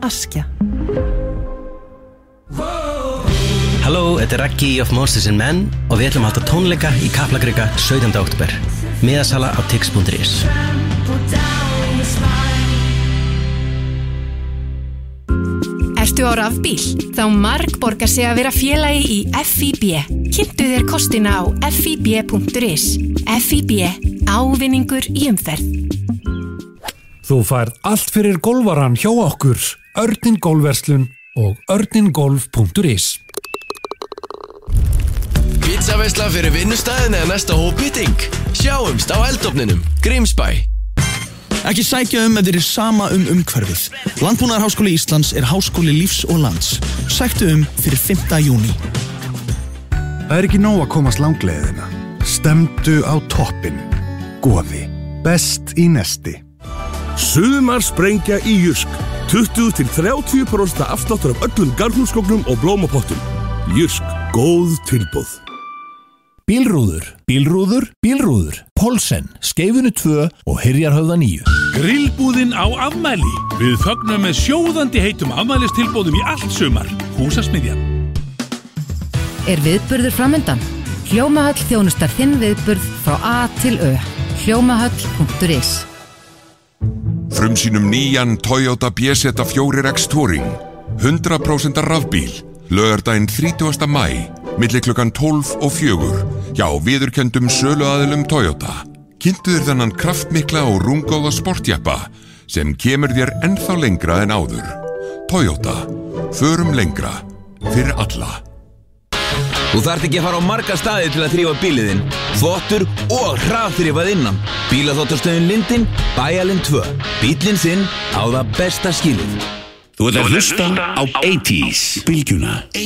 Askja. Halló, þetta Raggi of Monsters and Men og við ætlum að halda tónleika í Kaplakrika 17. október. Miðasala á tix.is. Ertu á rafbíl? Þá margborgar sig að vera félagi í FIB. Kynntu þér kostina á fib.is. FIB, ávinningur í umferð. Þú færð allt fyrir golfaran hjá okkur, Örnin Golfverslun og örningolf.is. Pizzaveisla fyrir vinnustæðin eða næsta hópmeeting. Sjáumst á eldofninum, Grímsbæ. Ekki sækja ef þeir sama umhverfið. Landbúnaðarháskóli Íslands er háskóli lífs og lands. Sæktu fyrir 5. júní. Það er ekki nóg að komast langleiðina. Stemdu á toppinn. Goði. Best í nesti. Sumar sprengja í Jysk. 20-30% afsláttur af öllum garðhúsgögnum og blómapottum. Jysk. Góð tilboð. Bílrúður, Pólsen, Skeifunu 2 og Hyrjarhöfða 9. Grillbúðin á afmæli. Við fögnum með sjóðandi heitum afmælistilboðum í allt sumar. Húsasmiðjan. Er viðburður framundan? Hljómahöll þjónustar þinn viðburð frá A til Ö. Hljómahöll.is. Frumsýnum nýjan Toyota BZ4X Touring. 100% rafbíl. Laugardaginn 30. maí, milli klukkan 12 og 4, hjá viðurkenndum söluaðilum Toyota. Kynntu þér þennan kraftmikla og rúmgóða sportjeppa sem kemur þér ennþá lengra en áður. Toyota. Förum lengra. Fyrir alla. Þú þarft ekki að fara á marga staði til að þrífa bíliðinn. Þvottur og hraðþrifað innan. Bílaþvottastöðin Lindin, Bæjarlind 2. Bíllinn þinn á það besta skilið. Þú ert að hlusta á 80s bylgjuna.